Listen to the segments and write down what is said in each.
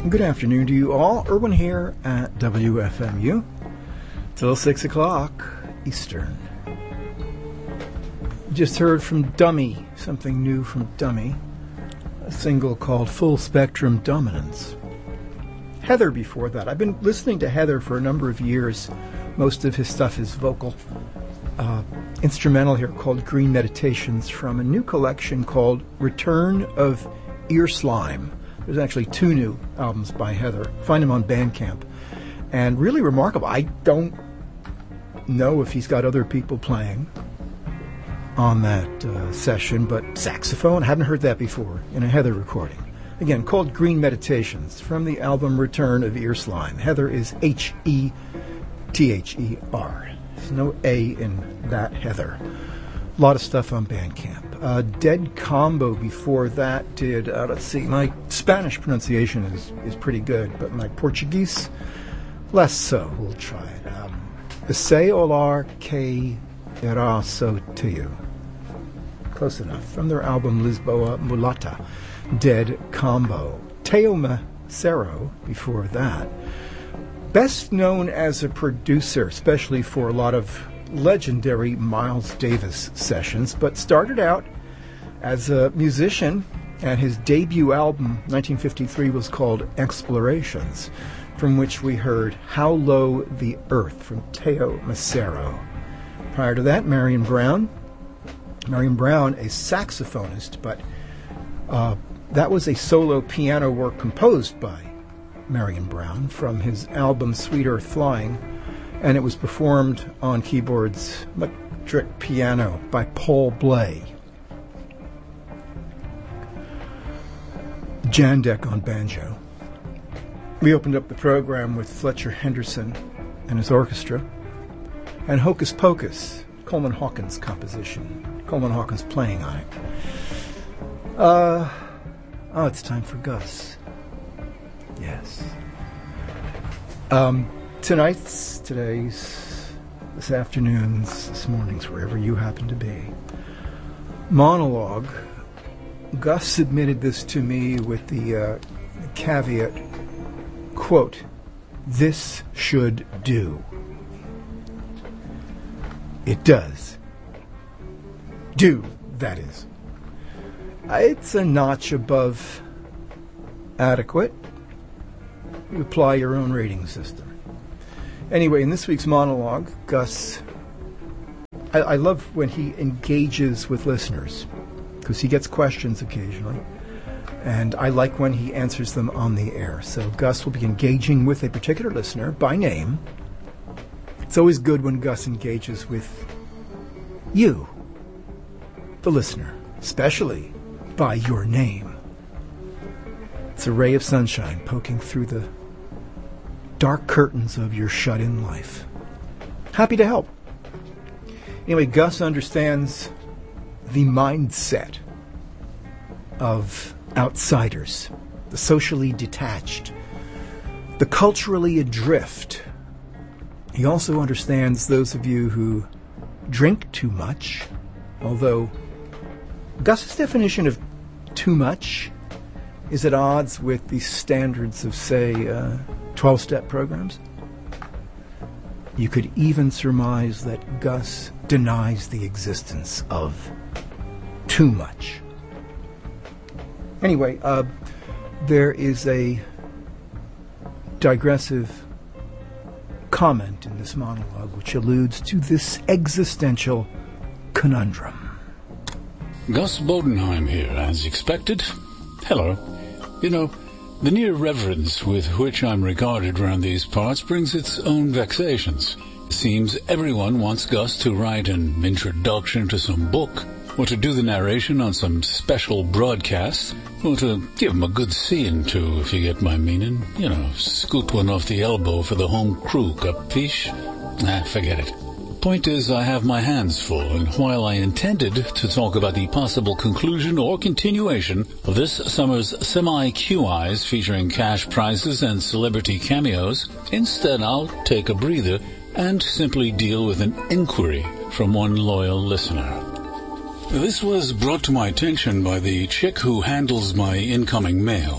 Good afternoon to you all. Irwin here at WFMU. Till 6 o'clock Eastern. Just heard from Dummy, something new from Dummy. A single called Full Spectrum Dominance. Heather before that. I've been listening to Heather for a number of years. Most of his stuff is vocal. Instrumental here called Green Meditations from a new collection called Return of Ear Slime. There's actually 2 new albums by Heather. Find them on Bandcamp. And really remarkable. I don't know if he's got other people playing on that session, but saxophone, hadn't heard that before in a Heather recording. Again, called Green Meditations from the album Return of Ear Slime. Heather is Hether. There's no A in that Heather. A lot of stuff on Bandcamp. Dead Combo before that did, let's see, my Spanish pronunciation is pretty good, but my Portuguese, less so. We'll try it. Sei Olar que era so to you. Close enough. From their album Lisboa Mulata. Dead Combo. Teo Macero before that. Best known as a producer, especially for a lot of legendary Miles Davis sessions, but started out as a musician, and his debut album, 1953, was called Explorations, from which we heard How Low the Earth from Teo Macero. Prior to that, Marion Brown, a saxophonist, but that was a solo piano work composed by Marion Brown from his album Sweet Earth Flying, and it was performed on keyboards, electric piano by Paul Bley. Jandek on banjo. We opened up the program with Fletcher Henderson and his orchestra, and Hocus Pocus, Coleman Hawkins' composition. Coleman Hawkins playing on it. It's time for Gus. Yes. Today's, this afternoon's, this morning's, wherever you happen to be. Monologue. Gus submitted this to me with the caveat, quote, "This should do." It does. Do, that is. It's a notch above adequate. You apply your own rating system. Anyway, in this week's monologue, Gus, I love when he engages with listeners, because he gets questions occasionally, and I like when he answers them on the air. So Gus will be engaging with a particular listener by name. It's always good when Gus engages with you, the listener, especially by your name. It's a ray of sunshine poking through the dark curtains of your shut-in life. Happy to help. Anyway, Gus understands the mindset of outsiders, the socially detached, the culturally adrift. He also understands those of you who drink too much, although Gus's definition of too much is at odds with the standards of, say, 12-step programs. You could even surmise that Gus denies the existence of too much. Anyway, there is a digressive comment in this monologue which alludes to this existential conundrum. Gus Bodenheim here, as expected. Hello. You know, the near reverence with which I'm regarded around these parts brings its own vexations. It seems everyone wants Gus to write an introduction to some book, or to do the narration on some special broadcast, or to give him a good scene too, if you get my meaning. You know, scoot one off the elbow for the home crew, capiche? Forget it. Point is, I have my hands full, and while I intended to talk about the possible conclusion or continuation of this summer's semi-QIs featuring cash prizes and celebrity cameos, instead I'll take a breather and simply deal with an inquiry from one loyal listener. This was brought to my attention by the chick who handles my incoming mail.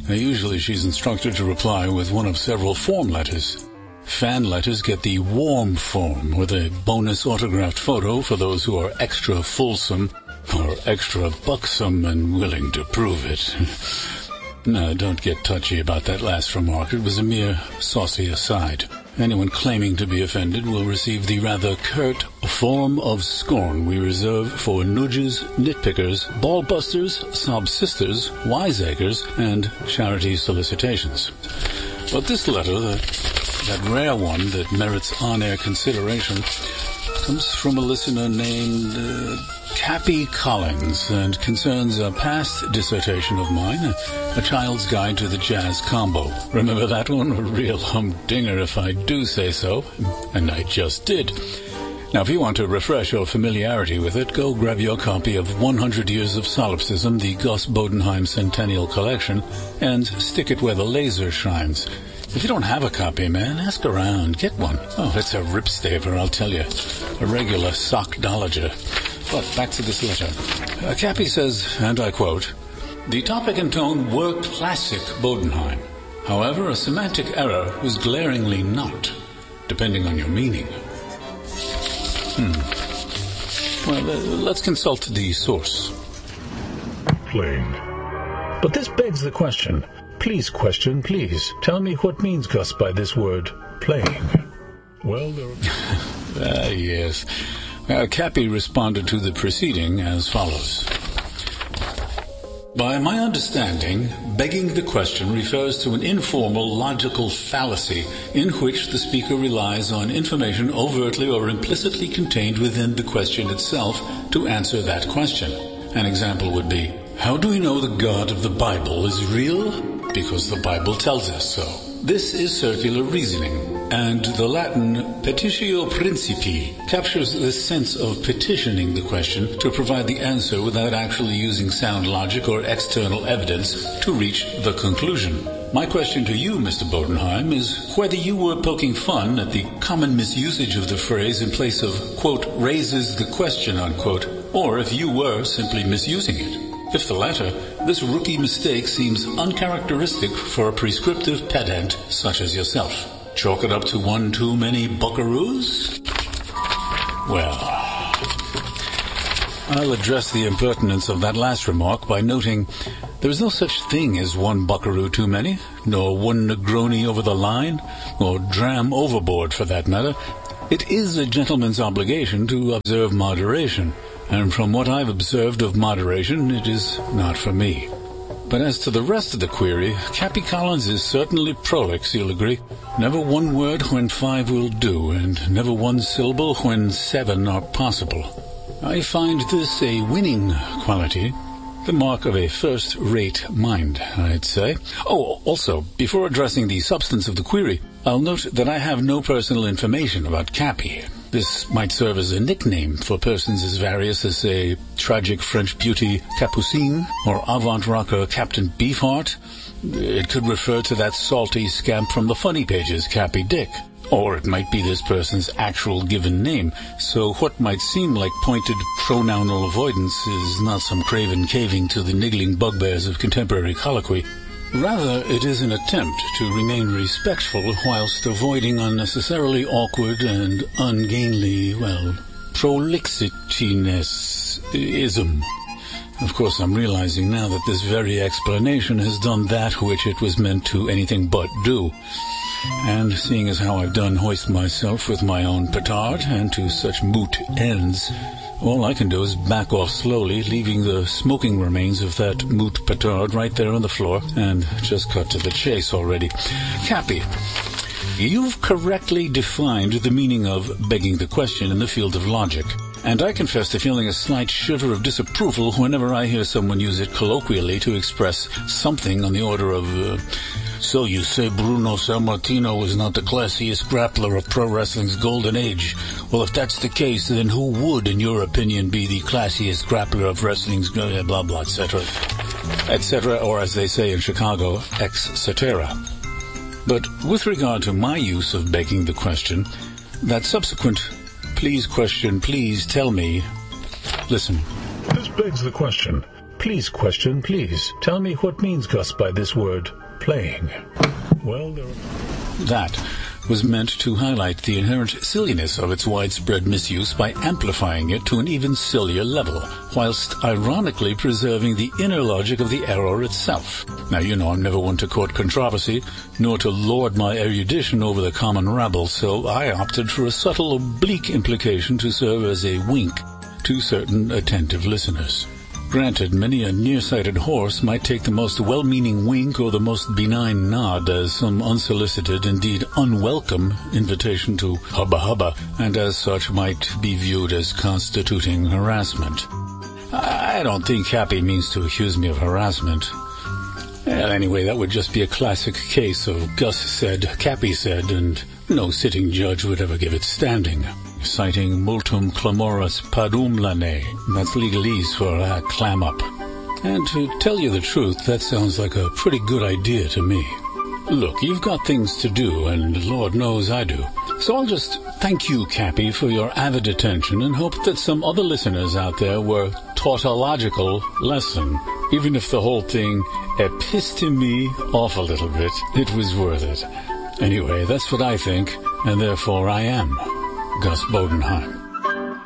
Usually she's instructed to reply with one of several form letters. Fan letters get the warm form with a bonus autographed photo for those who are extra fulsome or extra buxom and willing to prove it. No, don't get touchy about that last remark. It was a mere saucy aside. Anyone claiming to be offended will receive the rather curt form of scorn we reserve for nudges, nitpickers, ball-busters, sob-sisters, wiseacres, and charity solicitations. But this letter, that rare one that merits on-air consideration, comes from a listener named Cappy Collins and concerns a past dissertation of mine, A Child's Guide to the Jazz Combo. Remember that one? A real humdinger if I do say so, and I just did. Now, if you want to refresh your familiarity with it, go grab your copy of 100 Years of Solipsism, the Gus Bodenheim Centennial Collection, and stick it where the laser shines. If you don't have a copy, man, ask around. Get one. Oh, it's a ripstaver, I'll tell you. A regular sockdologer. But back to this letter. Cappy says, and I quote, "The topic and tone were classic Bodenheim. However, a semantic error was glaringly not, depending on your meaning." Well, let's consult the source. Plain. But this begs the question. Please, question, please. Tell me what means Gus by this word, plain. Well, there... Yes. Cappy responded to the preceding as follows. By my understanding, begging the question refers to an informal logical fallacy in which the speaker relies on information overtly or implicitly contained within the question itself to answer that question. An example would be, how do we know the God of the Bible is real? Because the Bible tells us so. This is circular reasoning, and the Latin petitio principii captures the sense of petitioning the question to provide the answer without actually using sound logic or external evidence to reach the conclusion. My question to you, Mr. Bodenheim, is whether you were poking fun at the common misusage of the phrase in place of, quote, raises the question, unquote, or if you were simply misusing it. If the latter, this rookie mistake seems uncharacteristic for a prescriptive pedant such as yourself. Chalk it up to one too many buckaroos? Well, I'll address the impertinence of that last remark by noting there is no such thing as one buckaroo too many, nor one Negroni over the line, or dram overboard for that matter. It is a gentleman's obligation to observe moderation. And from what I've observed of moderation, it is not for me. But as to the rest of the query, Cappy Collins is certainly prolix, you'll agree. Never one word when 5 will do, and never one syllable when 7 are possible. I find this a winning quality, the mark of a first-rate mind, I'd say. Oh, also, before addressing the substance of the query, I'll note that I have no personal information about Cappy. This might serve as a nickname for persons as various as, say, tragic French beauty Capucine or avant-rocker Captain Beefheart. It could refer to that salty scamp from the funny pages, Cappy Dick. Or it might be this person's actual given name, so what might seem like pointed pronounal avoidance is not some craven caving to the niggling bugbears of contemporary colloquy. Rather, it is an attempt to remain respectful whilst avoiding unnecessarily awkward and ungainly, prolixityness-ism. Of course, I'm realizing now that this very explanation has done that which it was meant to anything but do. And seeing as how I've done hoist myself with my own petard and to such moot ends, all I can do is back off slowly, leaving the smoking remains of that moot petard right there on the floor, and just cut to the chase already. Cappy, you've correctly defined the meaning of begging the question in the field of logic, and I confess to feeling a slight shiver of disapproval whenever I hear someone use it colloquially to express something on the order of, so you say Bruno Sammartino was not the classiest grappler of pro wrestling's golden age. Well, if that's the case, then who would, in your opinion, be the classiest grappler of wrestling's blah, blah, etc., or as they say in Chicago, ex-cetera. But with regard to my use of begging the question, that subsequent please question, please tell me, listen. This begs the question. Please question, please. Tell me what means Gus by this word, playing. Well, That was meant to highlight the inherent silliness of its widespread misuse by amplifying it to an even sillier level, whilst ironically preserving the inner logic of the error itself. Now, you know I'm never one to court controversy, nor to lord my erudition over the common rabble, so I opted for a subtle oblique implication to serve as a wink to certain attentive listeners. Granted, many a nearsighted horse might take the most well-meaning wink or the most benign nod as some unsolicited, indeed unwelcome, invitation to hubba hubba, and as such might be viewed as constituting harassment. I don't think Cappy means to accuse me of harassment. Well, anyway, that would just be a classic case of Gus said, Cappy said, and no sitting judge would ever give it standing. Citing multum clamoris padum lane. That's legalese for clam up. And to tell you the truth, that sounds like a pretty good idea to me. Look, you've got things to do, and Lord knows I do. So I'll just thank you, Cappy, for your avid attention and hope that some other listeners out there were taught a logical lesson. Even if the whole thing episteme off a little bit, it was worth it. Anyway, that's what I think, and therefore I am Gus Bodenheim.